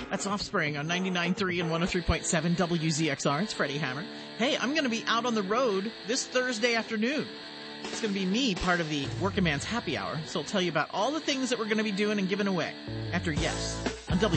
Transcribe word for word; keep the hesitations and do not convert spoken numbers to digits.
That's Offspring on ninety-nine point three and one oh three point seven W Z X R. It's Freddie Hammer. Hey, I'm going to be out on the road this Thursday afternoon. It's going to be me, part of the Working Man's Happy Hour, so I'll tell you about all the things that we're going to be doing and giving away after Yes on W